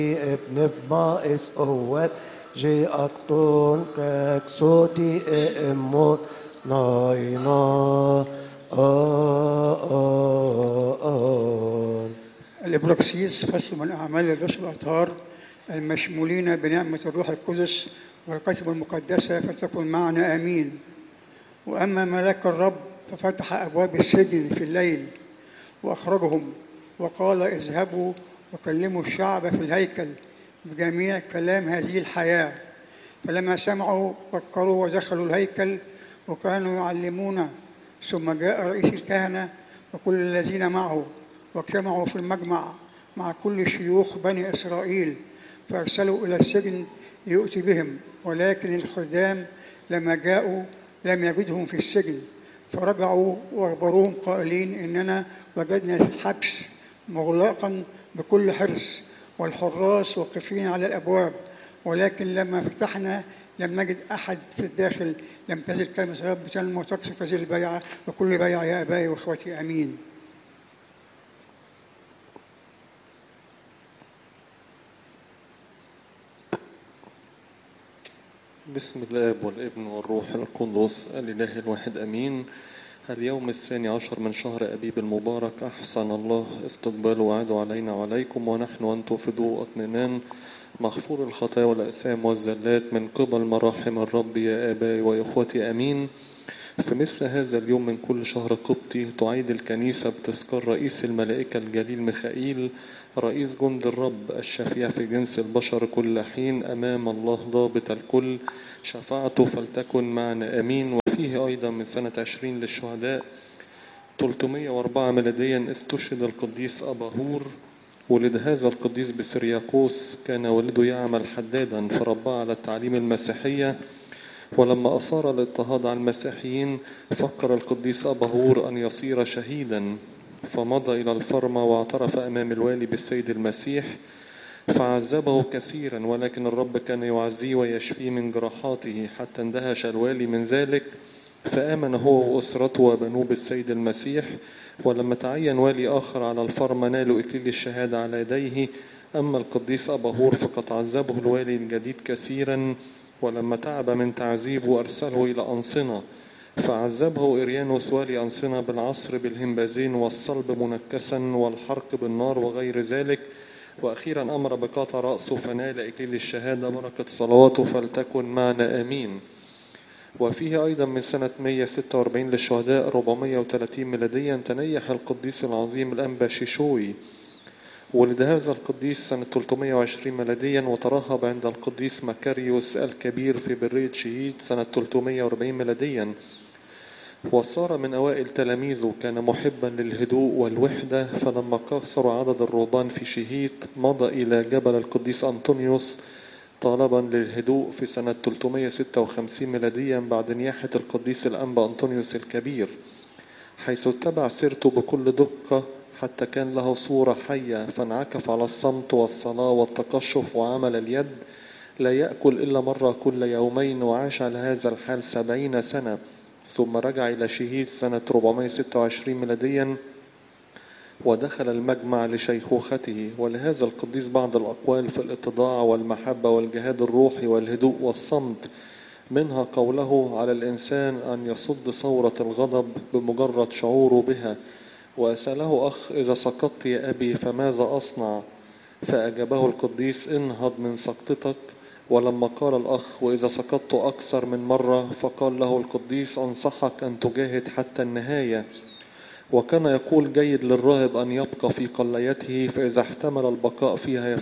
ابن بمائس أوت جي أكتون كاكسوتي إموت ناينا الإبراكسيس فصل من أعمال الرسل الأطهار المشمولين بنعمة الروح القدس والكتب المقدسة فتكن معنا آمين. وأما ملاك الرب ففتح أبواب السجن في الليل وأخرجهم وقال اذهبوا وكلموا الشعب في الهيكل بجميع كلام هذه الحياة. فلما سمعوا فكروا ودخلوا الهيكل وكانوا يعلمون. ثم جاء رئيس الكهنة وكل الذين معه واجتمعوا في المجمع مع كل شيوخ بني إسرائيل فأرسلوا إلى السجن ليؤتي بهم. ولكن الخدام لما جاءوا لم يجدهم في السجن فرجعوا وأخبروهم قائلين إننا وجدنا الحبس مغلقا بكل حرص والحراس واقفين على الأبواب، ولكن لما فتحنا لم نجد أحد في الداخل. لم تزل كلمة الرب بتنمو وتكثر في هذه البيعة وكل بيعة يا أبائي وإخوتي آمين. بسم الآب والابن والروح القدس الإله الواحد أمين. اليوم 12 من شهر أبيب المبارك أحسن الله استقبال وعده علينا وعليكم، ونحن وأنتم في ضوء اطمئنان مغفور الخطايا والأثام والزلات من قبل مراحم الرب يا آبائي وإخوتي أمين. في مثل هذا اليوم من كل شهر قبطي تعيد الكنيسة بتذكار رئيس الملائكة الجليل ميخائيل رئيس جند الرب الشفيع في جنس البشر كل حين أمام الله ضابط الكل، شفاعته فلتكن معنا أمين. وفيه أيضا من سنة 20 للشهداء 304 ميلاديا استشهد القديس أباهور. ولد هذا القديس بسرياقوس، كان والده يعمل حدادا فرباه على التعليم المسيحية. ولما أصار الاضطهاد على المسيحيين فكر القديس أباهور أن يصير شهيدا، فمضى إلى الفرما واعترف أمام الوالي بالسيد المسيح فعذبه كثيرا، ولكن الرب كان يعزيه ويشفيه من جراحاته حتى اندهش الوالي من ذلك، فآمن هو وأسرته وبنوه بالسيد المسيح. ولما تعين والي آخر على الفرما نالوا إكليل الشهادة على يديه. أما القديس أباهور فقد عذبه الوالي الجديد كثيرا، ولما تعب من تعذيبه أرسله إلى أنصنة فعذبه إريانوس والي أنصنة بالعصر بالهمبازين والصلب منكسا والحرق بالنار وغير ذلك. وأخيرا أمر بقطع رأسه فنال إكليل الشهادة. بركة صلواته فلتكن معنا آمين. وفيه أيضا من سنة 146 للشهداء 430 ميلاديا تنيح القديس العظيم الأنبا شيشوي. ولد هذا القديس سنة 320 ميلاديا وترهب عند القديس مكاريوس الكبير في برية شهيد سنة 340 ميلاديا، وصار من أوائل تلاميذه. كان محبا للهدوء والوحدة، فلما كثر عدد الرهبان في شهيد مضى إلى جبل القديس أنطونيوس طالبا للهدوء في سنة 356 ميلاديا بعد نياحة القديس الأنبا أنطونيوس الكبير، حيث اتبع سيرته بكل دقة حتى كان له صورة حية، فانعكف على الصمت والصلاة والتقشف وعمل اليد، لا يأكل إلا مرة كل يومين، وعاش على هذا الحال 70 سنة. ثم رجع إلى شهيد سنة 426 ميلاديا ودخل المجمع لشيخوخته. ولهذا القديس بعض الأقوال في الاتضاع والمحبة والجهاد الروحي والهدوء والصمت، منها قوله على الإنسان أن يصد ثورة الغضب بمجرد شعوره بها. وأسأله أخ إذا سقطت يا أبي فماذا أصنع؟ فأجابه القديس انهض من سقطتك. ولما قال الأخ وإذا سقطت أكثر من مرة فقال له القديس أنصحك أن تجاهد حتى النهاية. وكان يقول جيد للراهب أن يبقى في قليته، فإذا احتمل البقاء فيها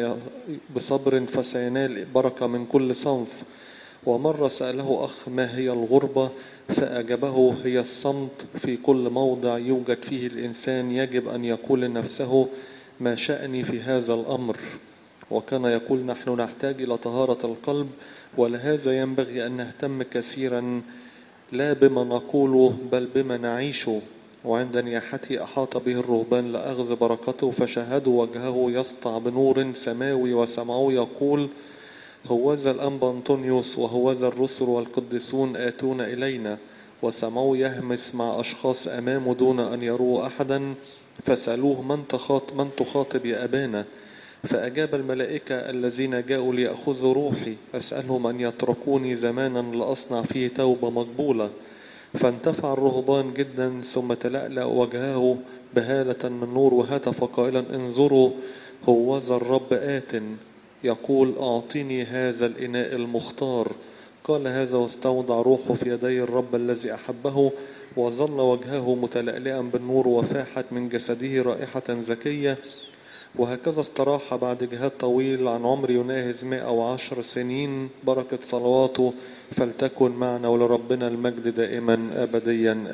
بصبر فسينال بركة من كل صنف. ومرة سأله أخ ما هي الغربة؟ فأجابه هي الصمت في كل موضع يوجد فيه الإنسان يجب أن يقول لنفسه ما شأني في هذا الأمر. وكان يقول نحن نحتاج إلى طهارة القلب، ولهذا ينبغي أن نهتم كثيرا لا بما نقوله بل بما نعيشه. وعند نياحته أحاط به الرهبان لأخذ بركته، فشاهدوا وجهه يسطع بنور سماوي وسمعوا يقول هوذا الأنبا أنطونيوس وهوذا الرسل والقديسون آتون إلينا. وسمعوا يهمس مع أشخاص أمامه دون أن يروا أحدا، فسألوه من تخاطب يا أبانا؟ فأجاب الملائكة الذين جاءوا ليأخذوا روحي أسألهم أن يتركوني زمانا لأصنع فيه توبة مقبولة. فانتفع الرهبان جدا، ثم تلألأ وجهه بهالة من نور وهتف قائلا انظروا هوذا الرب آت يقول أعطني هذا الإناء المختار. قال هذا واستودع روحه في يدي الرب الذي أحبه، وظل وجهه متلألئا بالنور وفاحت من جسده رائحة زكية. وهكذا استراح بعد جهاد طويل عن عمر يناهز 110 سنين. بركة صلواته فلتكن معنا ولربنا المجد دائما أبديا.